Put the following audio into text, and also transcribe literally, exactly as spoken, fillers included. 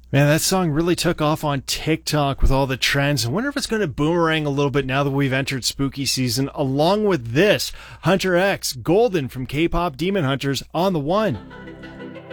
Man, that song really took off on TikTok with all the trends. I wonder if it's going to boomerang a little bit now that we've entered spooky season. Along with this, Hunter X, Golden from K-pop Demon Hunters on the one.